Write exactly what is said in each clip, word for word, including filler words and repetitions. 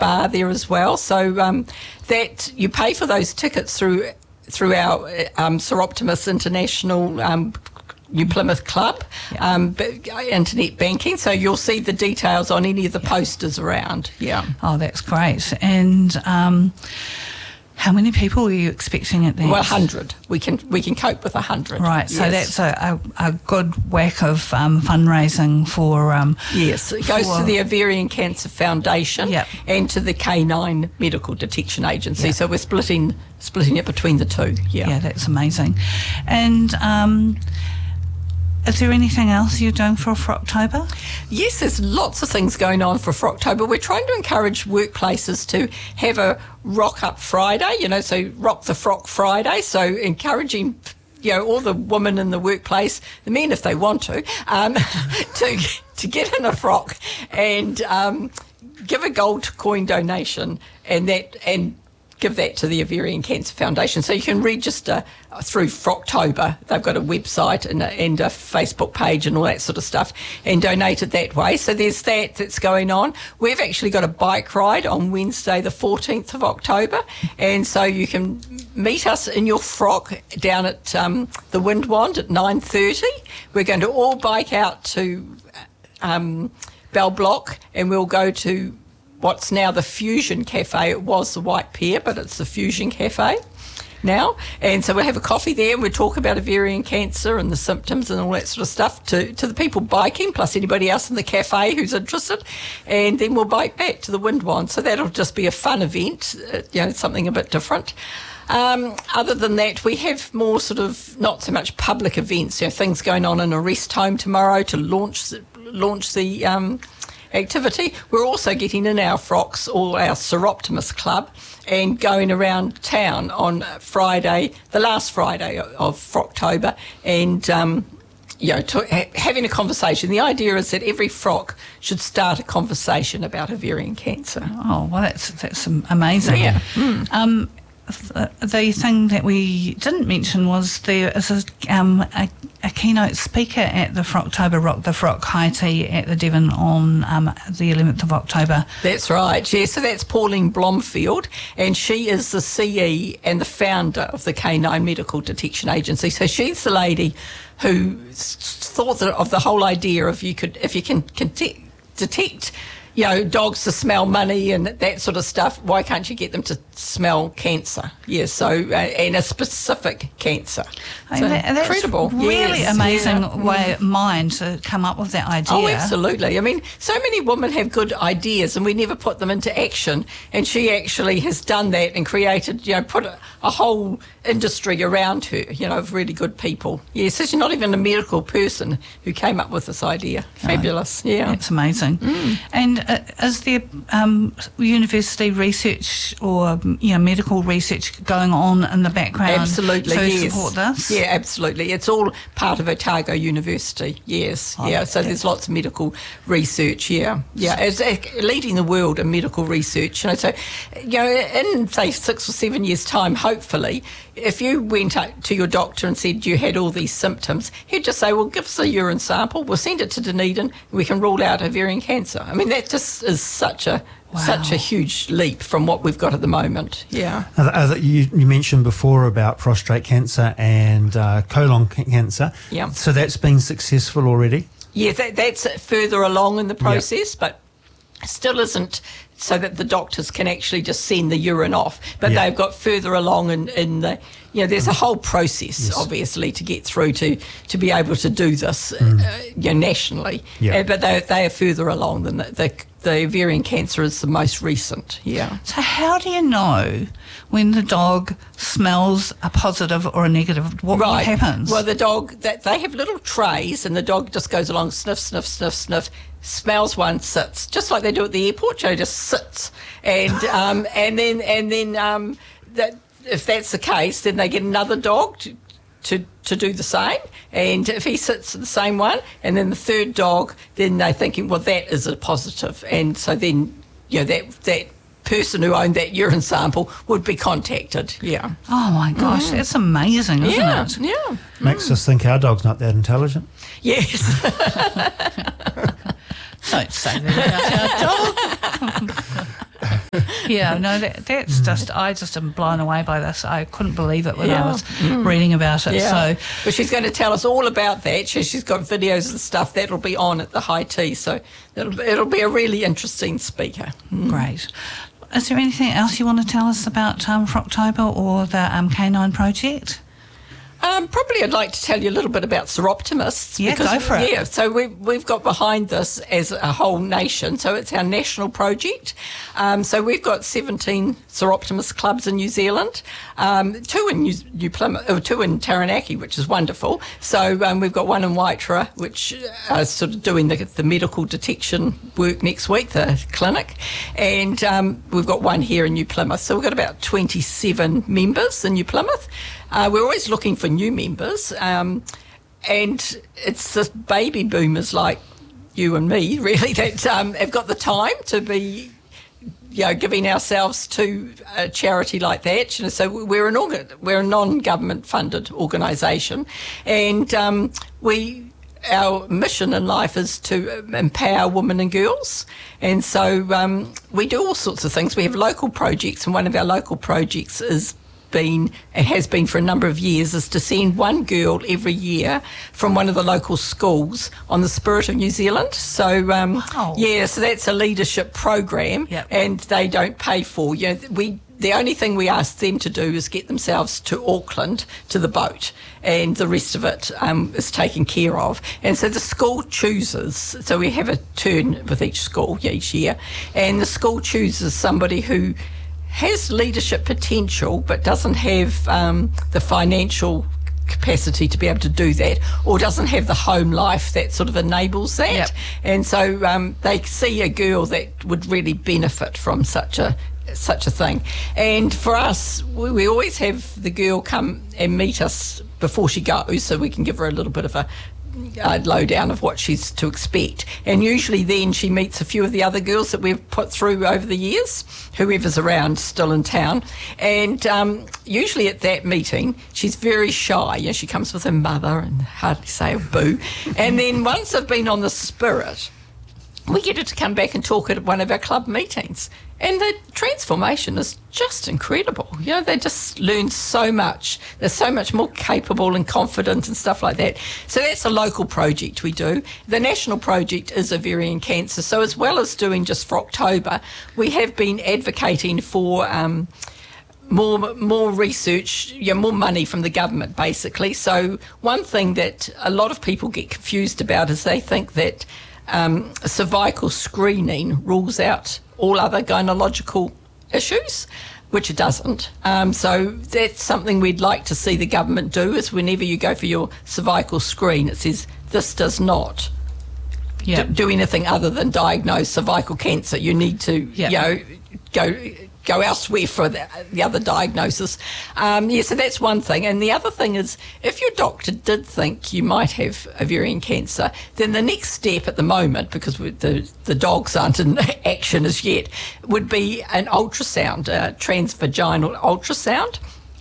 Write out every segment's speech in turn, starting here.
spa there as well. So um, that you pay for those tickets through through our um, Seroptimus International um, New Plymouth Club yeah. um, internet banking. So you'll see the details on any of the yeah. posters around. Yeah. Oh, that's great. And um, how many people are you expecting at that? Well, a hundred. We can we can cope with a hundred. Right. So yes. that's a, a, a good whack of um, fundraising for. Um, yes, it goes for, to the Ovarian Cancer Foundation yep. and to the K nine Medical Detection Agency. Yep. So we're splitting splitting it between the two. Yeah. Yeah, that's amazing. And. Um, Is there anything else you're doing for Frocktober? Yes, there's lots of things going on for Frocktober. We're trying to encourage workplaces to have a Rock Up Friday, you know, so Rock the Frock Friday. So encouraging, you know, all the women in the workplace, the men if they want to, um, to to get in a frock and um, give a gold coin donation and that and. give that to the Ovarian Cancer Foundation. So you can register through Frocktober. They've got a website and a, and a Facebook page and all that sort of stuff and donate it that way. So there's that that's going on. We've actually got a bike ride on Wednesday the fourteenth of October, and so you can meet us in your frock down at um, the Windwand at nine thirty. We're going to all bike out to um, Bell Block and we'll go to what's now the Fusion Cafe. It was the White Pear, but it's the Fusion Cafe now. And so we'll have a coffee there and we'll talk about ovarian cancer and the symptoms and all that sort of stuff to, to the people biking, plus anybody else in the cafe who's interested. And then we'll bike back to the Windwand. So that'll just be a fun event, uh, you know, something a bit different. Um, other than that, we have more sort of not so much public events, you know, things going on in a rest home tomorrow to launch the, launch the um, activity. We're also getting in our frocks or our Seroptimus Club and going around town on Friday, the last Friday of Frocktober, and um, you know, to, ha- having a conversation. The idea is that every frock should start a conversation about ovarian cancer. Oh, well, that's that's amazing. Yeah. Mm. Um, the thing that we didn't mention was there is a, um, a, a keynote speaker at the Frocktober Rock the Frock High Tea at the Devon on um, the eleventh of October. That's right, yeah. So that's Pauline Blomfield, and she is the C E and the founder of the K nine Medical Detection Agency. So she's the lady who thought that of the whole idea of you could, if you can, can te- detect you know, dogs to smell money and that sort of stuff, why can't you get them to smell cancer? Yeah, so, uh, and a specific cancer. I So mean, that, that's incredible. Really yes, amazing yeah. way mind to come up with that idea. Oh, absolutely. I mean, so many women have good ideas and we never put them into action. And she actually has done that and created, you know, put a, a whole industry around her, you know, of really good people. Yeah, so she's not even a medical person who came up with this idea. Fabulous, no, yeah. It's amazing. Mm. And uh, is there um, university research or, you know, medical research going on in the background absolutely, to yes. support this? Yeah, absolutely. It's all part of Otago University, yes. Oh, yeah, so there's lots of medical research, yeah. Yeah, it's uh, leading the world in medical research. You know, so, you know, in, say, six or seven years' time, hopefully, if you went to your doctor and said you had all these symptoms, he'd just say, well, give us a urine sample, we'll send it to Dunedin, and we can rule out ovarian cancer. I mean, that just is such a wow. such a huge leap from what we've got at the moment, yeah. Uh, uh, you, you mentioned before about prostate cancer and uh, colon cancer. Yeah. So that's been successful already? Yeah, that, that's further along in the process, yep. but still isn't so that the doctors can actually just send the urine off. But yeah. they've got further along in, in the, you know, there's a whole process, yes. obviously, to get through to, to be able to do this mm. uh, you know, nationally. Yeah. Uh, but they, they are further along than the, the, the ovarian cancer is the most recent, yeah. So how do you know when the dog smells a positive or a negative? What, right. what happens? Well, the dog, that they have little trays and the dog just goes along, sniff, sniff, sniff, sniff, smells one, sits, just like they do at the airport. Joe just sits, and um, and then and then um, that if that's the case, then they get another dog to, to to do the same. And if he sits the same one, and then the third dog, then they're thinking, well, that is a positive, and so then you know that that person who owned that urine sample would be contacted. Yeah. Oh my gosh, mm. that's amazing, isn't yeah, it? Yeah. Makes mm. us think our dog's not that intelligent. Yes. Don't say that about our dog. Yeah, no, that, that's mm. just, I just am blown away by this. I couldn't believe it when yeah. I was mm. reading about it. Yeah. So, but she's going to tell us all about that. She, she's got videos and stuff that'll be on at the high tea. So it'll, it'll be a really interesting speaker. Mm. Great. Is there anything else you want to tell us about um, Frocktober or the um, Canine Project? Um, probably I'd like to tell you a little bit about Soroptimists. Yeah, because, go for it. Yeah, so we, we've got behind this as a whole nation, so it's our national project. Um, so we've got seventeen Soroptimist clubs in New Zealand, um, two in New, New Plymouth, or two in Taranaki, which is wonderful. So um, we've got one in Waitara, which is sort of doing the, the medical detection work next week, the clinic, and um, we've got one here in New Plymouth. So we've got about twenty-seven members in New Plymouth. Uh, we're always looking for new members, um, and it's the baby boomers like you and me, really, that um, have got the time to be, you know, giving ourselves to a charity like that. You know, so we're an organ- we're a non-government funded organisation, and um, we. Our mission in life is to empower women and girls, and so um, we do all sorts of things. We have local projects, and one of our local projects is been it has been for a number of years is to send one girl every year from one of the local schools on the Spirit of New Zealand. So um, wow. yeah, so that's a leadership program, yep. and they don't pay for. You know, we the only thing we ask them to do is get themselves to Auckland to the boat, and the rest of it um, is taken care of. And so the school chooses. So we have a turn with each school each year, and the school chooses somebody who has leadership potential but doesn't have um, the financial capacity to be able to do that, or doesn't have the home life that sort of enables that. Yep. And so um, they see a girl that would really benefit from such a such a thing. And for us, we, we always have the girl come and meet us before she goes, so we can give her a little bit of a Uh, lowdown of what she's to expect, and usually then she meets a few of the other girls that we've put through over the years, whoever's around still in town, and um, usually at that meeting she's very shy. You know, she comes with her mother and hardly say a boo, and then once they've been on the Spirit, we get her to come back and talk at one of our club meetings, and the transformation is just incredible. You know, they just learn so much. They're so much more capable and confident and stuff like that. So that's a local project we do. The national project is ovarian cancer. So as well as doing just for October, we have been advocating for um, more more research, yeah, more money from the government, basically. So one thing that a lot of people get confused about is they think that Um, cervical screening rules out all other gynecological issues, which it doesn't. Um, so that's something we'd like to see the government do, is whenever you go for your cervical screen, it says this does not yep. do, do anything other than diagnose cervical cancer. You need to, yep. you know, go go elsewhere for the, the other diagnosis. Um, yeah, so that's one thing. And the other thing is, if your doctor did think you might have ovarian cancer, then the next step at the moment, because we, the, the dogs aren't in action as yet, would be an ultrasound, a transvaginal ultrasound.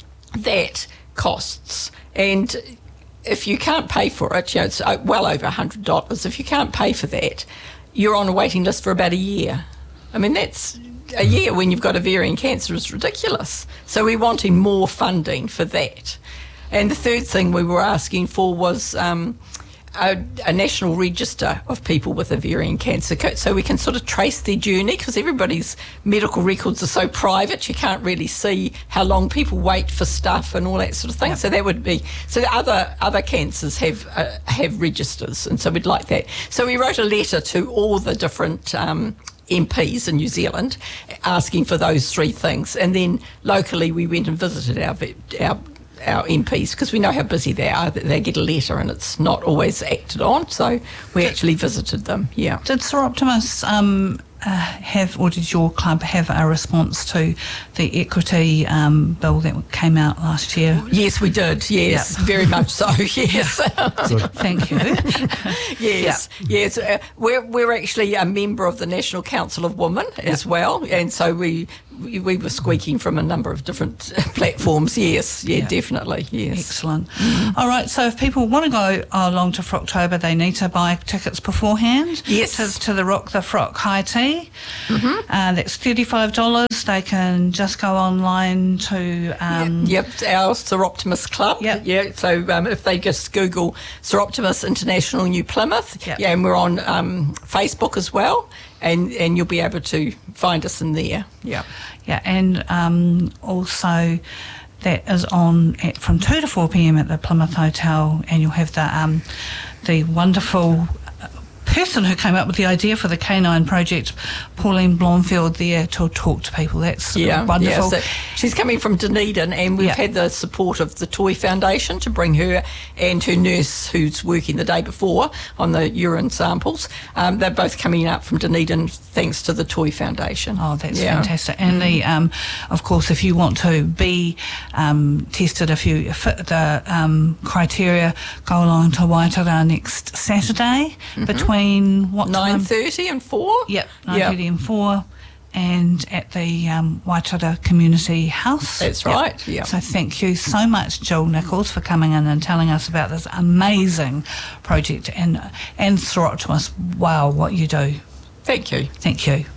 That costs. And if you can't pay for it, you know, it's well over one hundred dollars. If you can't pay for that, you're on a waiting list for about a year. I mean, that's a year when you've got ovarian cancer is ridiculous. So we're wanting more funding for that. And the third thing we were asking for was um, a, a national register of people with ovarian cancer, so we can sort of trace their journey, because everybody's medical records are so private, you can't really see how long people wait for stuff and all that sort of thing. Yep. So that would be, so other other cancers have uh, have registers, and so we'd like that. So we wrote a letter to all the different um, M Ps in New Zealand asking for those three things, and then locally we went and visited our our our M Ps, because we know how busy they are, that they get a letter and it's not always acted on, so we actually visited them. Yeah. Did Soroptimists um, uh, have, or did your club have a response to the equity um, bill that came out last year? Yes, we did. Yes, yep. Very much so. Yes. Thank you. Yes, yep. yes. Uh, we're we're actually a member of the National Council of Women yep. as well, and so we we, we were squeaking from a number of different platforms. Yes, yeah, Yeah. definitely, yes. Excellent. All right, so if people want to go along to Frocktober, they need to buy tickets beforehand. Yes. To, to the Rock the Frock High Tea. Mm-hmm. Uh, that's thirty-five dollars. They can just go online to... Um, Yep, our Sir Optimus Club. Yep. Yeah, so um, if they just Google Sir Optimus International New Plymouth, Yep. yeah, and we're on um, Facebook as well, and, and you'll be able to find us in there. Yeah. Yeah, and um, also that is on at, from two to four p.m. at the Plymouth Hotel, and you'll have the um, the wonderful person who came up with the idea for the Canine Project, Pauline Blomfield, there to talk to people. That's Yeah, wonderful. Yeah, so she's coming from Dunedin, and we've Yeah. had the support of the Toy Foundation to bring her and her nurse, who's working the day before on the urine samples. Um, they're both coming up from Dunedin, thanks to the Toy Foundation. Oh, that's Yeah. fantastic. And the, um, of course, if you want to be um, tested, if you fit the um, criteria, go along to Waitara next Saturday between what Nine time? thirty and four. Yep, nine Yeah. thirty and four, and at the um, Waitara Community House. That's Yep. right, yeah. So thank you so much, Jill Nichols, for coming in and telling us about this amazing project, and and Sir Optimus. Wow, what you do! Thank you. Thank you.